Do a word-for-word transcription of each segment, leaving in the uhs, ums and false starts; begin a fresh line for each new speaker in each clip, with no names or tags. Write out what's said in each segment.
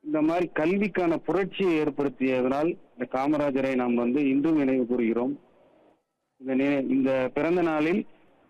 இந்த மாதிரி கல்விக்கான புரட்சியை ஏற்படுத்தியதனால் இந்த காமராஜரை நாம் வந்து இன்றும் நினைவு கூறுகிறோம். இந்த நி- இந்த பிறந்த நாளில்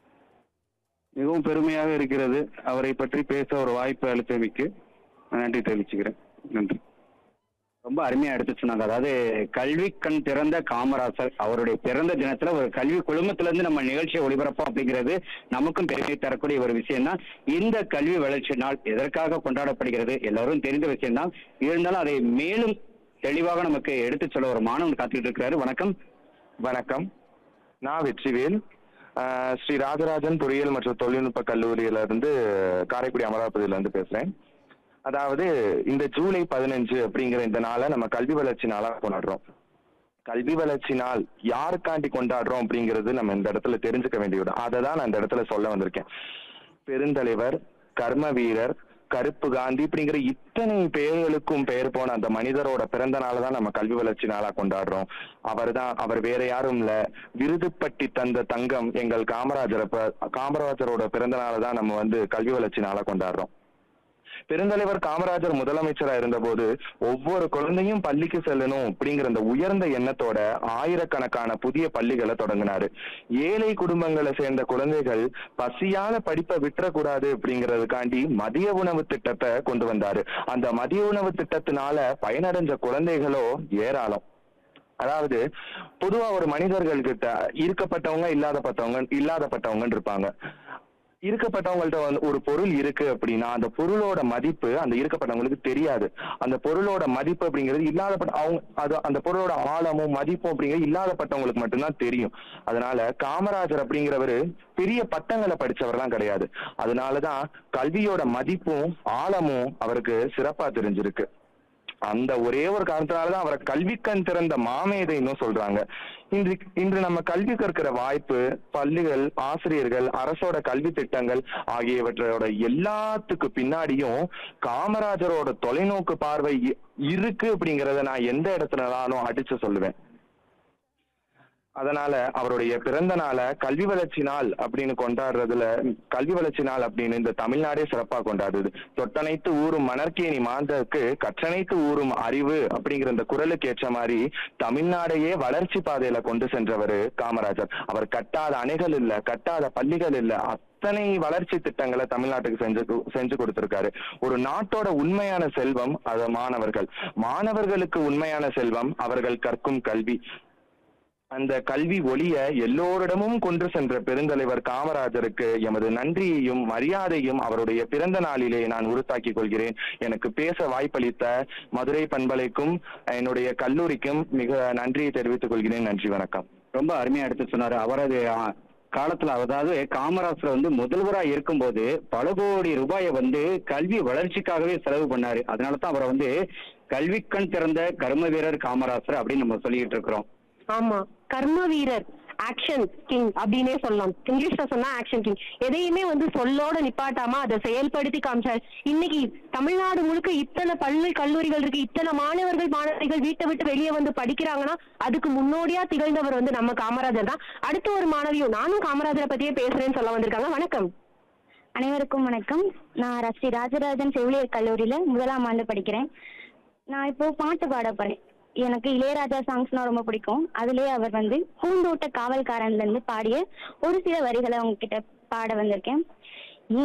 மிகவும் பெருமையாக இருக்கிறது. அவரை பற்றி பேச ஒரு வாய்ப்பு அளித்தமைக்கு நான் நன்றி தெரிவிச்சுக்கிறேன். நன்றி.
ரொம்ப அருமையா எடுத்து சொன்னாங்க. அதாவது கல்வி கண் திறந்த காமராசர் அவருடைய பிறந்த தினத்துல ஒரு கல்வி குழுமத்துல இருந்து நம்ம நிகழ்ச்சியை ஒளிபரப்போம் அப்படிங்கிறது நமக்கும் பெருமை தரக்கூடிய ஒரு விஷயம் தான். இந்த கல்வி வளர்ச்சி நாள் எதற்காக கொண்டாடப்படுகிறது எல்லாரும் தெரிந்த விஷயம் தான். இருந்தாலும் அதை மேலும் தெளிவாக நமக்கு எடுத்து சொல்ல ஒரு மாணவன் காத்துக்கிட்டு இருக்கிறாரு. வணக்கம்.
வணக்கம். நான் வெற்றிவேல். ஆஹ் ஸ்ரீ ராஜராஜன் பொறியியல் மற்றும் தொழில்நுட்ப கல்லூரியில இருந்து காரைக்குடி அமராவதியில இருந்து பேசுறேன். அதாவது இந்த ஜூலை பதினஞ்சு அப்படிங்கிற இந்த நாளை நம்ம கல்வி வளர்ச்சி நாளா கொண்டாடுறோம். கல்வி வளர்ச்சி நாள் யாருக்காண்டி கொண்டாடுறோம் அப்படிங்கிறது நம்ம இந்த இடத்துல தெரிஞ்சுக்க வேண்டியது. அதை தான் நான் இந்த இடத்துல சொல்ல வந்திருக்கேன். பெருந்தலைவர், கர்ம வீரர், கருப்பு காந்தி அப்படிங்கிற இத்தனை பெயர்களுக்கும் பெயர் போன அந்த மனிதரோட பிறந்த நாளை தான் நம்ம கல்வி வளர்ச்சி நாளா கொண்டாடுறோம். அவர் தான், அவர் வேற யாரும் இல்ல, விருதுப்பட்டி தந்த தங்கம் எங்கள் காமராஜரை காமராஜரோட பிறந்த நாளை தான் நம்ம வந்து கல்வி வளர்ச்சி நாளா கொண்டாடுறோம். பெருந்தலைவர் காமராஜர் முதலமைச்சரா இருந்தபோது ஒவ்வொரு குழந்தையும் பள்ளிக்கு செல்லணும் அப்படிங்கிற அந்த உயர்ந்த எண்ணத்தோட ஆயிரக்கணக்கான புதிய பள்ளிகளை தொடங்கினாரு. ஏழை குடும்பங்களை சேர்ந்த குழந்தைகள் பசியால படிப்பை விட்டுறக்கூடாது அப்படிங்கிறதுக்காண்டி மதிய உணவு திட்டத்தை கொண்டு வந்தாரு. அந்த மதிய உணவு திட்டத்தினால பயனடைஞ்ச குழந்தைகளோ ஏராளம். அதாவது பொதுவா ஒரு மனிதர்கள் கிட்ட இருக்கப்பட்டவங்க இல்லாதப்பட்டவங்க இல்லாதப்பட்டவங்கன்னு இருப்பாங்க. இருக்கப்பட்டவங்கள்ட்ட வந்து ஒரு பொருள் இருக்கு அப்படின்னா அந்த பொருளோட மதிப்பு அந்த இருக்கப்பட்டவங்களுக்கு தெரியாது. அந்த பொருளோட மதிப்பு அப்படிங்கிறது இல்லாதப்பட்ட அவங்க அது அந்த பொருளோட ஆழமும் மதிப்பும் அப்படிங்கிறது இல்லாதப்பட்டவங்களுக்கு மட்டும்தான் தெரியும். அதனால காமராஜர் அப்படிங்கிறவரு பெரிய பட்டங்களை படிச்சவர்லாம் கிடையாது. அதனாலதான் கல்வியோட மதிப்பும் ஆழமும் அவருக்கு சிறப்பா தெரிஞ்சிருக்கு. அந்த ஒரே ஒரு காரணத்தினாலதான் அவரை கல்வி கண் திறந்த மாமேதைன்னு சொல்றாங்க. இன்று இன்று நம்ம கல்வி கற்கிற வாய்ப்பு, பள்ளிகள், ஆசிரியர்கள், அரசோட கல்வி திட்டங்கள் ஆகியவற்றோட எல்லாத்துக்கு பின்னாடியும் காமராஜரோட தொலைநோக்கு பார்வை இருக்கு அப்படிங்கறத நான் எந்த இடத்துலனாலும் அடிச்சு சொல்லுவேன். அதனால அவருடைய பிறந்த நாளை கல்வி வளர்ச்சி நாள் அப்படின்னு கொண்டாடுறதுல கல்வி வளர்ச்சி நாள் அப்படின்னு இந்த தமிழ்நாடே சிறப்பா கொண்டாடுது. தொட்டனைத்து ஊரும் மணற்கேணி மாந்தருக்கு கற்றனைத்து ஊரும் அறிவு அப்படிங்கிற இந்த குரலுக்கு ஏற்ற மாதிரி தமிழ்நாடையே வளர்ச்சி பாதையில கொண்டு சென்றவர் காமராஜர். அவர் கட்டாத அணைகள் இல்ல, கட்டாத பள்ளிகள் இல்ல, அத்தனை வளர்ச்சி திட்டங்களை தமிழ்நாட்டுக்கு செஞ்சு செஞ்சு கொடுத்திருக்காரு. ஒரு நாட்டோட உண்மையான செல்வம் அது மாணவர்கள். மாணவர்களுக்கு உண்மையான செல்வம் அவர்கள் கற்கும் கல்வி. அந்த கல்வி ஒளிய எல்லோரிடமும் கொண்டு சென்ற பெருந்தலைவர் காமராஜருக்கு எமது நன்றியையும் மரியாதையும் அவருடைய பிறந்த நாளிலே நான் உறுத்தாக்கிக் கொள்கிறேன். எனக்கு பேச வாய்ப்பளித்த மதுரை பண்பலைக்கும் என்னுடைய கல்லூரிக்கும் மிக நன்றியை தெரிவித்துக் கொள்கிறேன். நன்றி, வணக்கம்.
ரொம்ப அருமையா எடுத்து சொன்னாரு. அவரது காலத்துல, அதாவது காமராஜர் வந்து முதல்வரா இருக்கும்போது பல கோடி ரூபாயை வந்து கல்வி வளர்ச்சிக்காகவே செலவு பண்ணாரு. அதனாலதான் அவரை வந்து கல்வி கண் திறந்த கர்ம வீரர் காமராஜர் அப்படின்னு நம்ம சொல்லிட்டு இருக்கிறோம்.
ஆமா, கர்ம வீரர், ஆக்ஷன் கிங் அப்படின்னே சொல்லலாம். இங்கிலீஷ்ல சொன்னா ஆக்ஷன் கிங். எதையுமே வந்து சொல்லோட நிப்பாட்டாம அதை செயல்படுத்தி காமிச்சார். இன்னைக்கு தமிழ்நாடு முழுக்க இத்தனை பள்ளி கல்லூரிகள் இருக்கு, இத்தனை மாணவர்கள் மாணவிகள் வீட்டை விட்டு வெளியே வந்து படிக்கிறாங்கன்னா அதுக்கு முன்னோடியா திகழ்ந்தவர் வந்து நம்ம காமராஜர் தான். அடுத்த ஒரு மாணவியும் நானும் காமராஜரை பத்தியே பேசுறேன்னு சொல்ல வந்திருக்காங்க. வணக்கம்.
அனைவருக்கும் வணக்கம். நான் ஸ்ரீ ராஜராஜன் செவிலியர் கல்லூரியில முதலாம் ஆண்டு படிக்கிறேன். நான் இப்போ பாட்டு பாட போறேன். எனக்கு இளையராஜா சாங்ஸ்னா ரொம்ப பிடிக்கும். அதுலயே அவர் வந்து பூந்தோட்ட காவல்காரன்ல இருந்து பாடிய ஒரு சில வரிகளை உங்ககிட்ட பாட வந்திருக்கேன்.